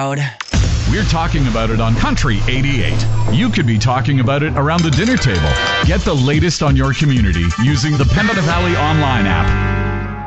loud. We're talking about it on Country 88. You could be talking about it around the dinner table. Get the latest on your community using the Pembina Valley online app.